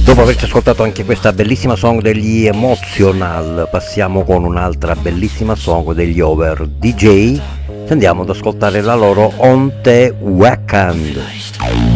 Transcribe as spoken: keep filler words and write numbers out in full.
Dopo averci ascoltato anche questa bellissima song degli Emotional, passiamo con un'altra bellissima song degli Over D J. Andiamo ad ascoltare la loro On the Weekend.